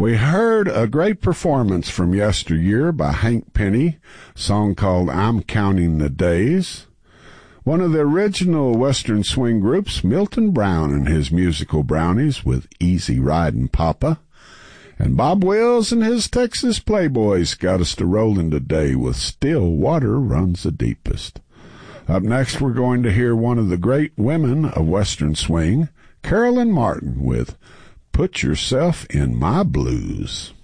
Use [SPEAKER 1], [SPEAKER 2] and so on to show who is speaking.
[SPEAKER 1] We heard a great performance from yesteryear by Hank Penny, a song called I'm Counting the Days. One of the original Western swing groups, Milton Brown and his musical Brownies with Easy Ridin' Papa. And Bob Wills and his Texas Playboys got us to rolling today with Still Water Runs the Deepest. Up next, we're going to hear one of the great women of Western swing, Carolyn Martin, with Put Yourself in My Blues.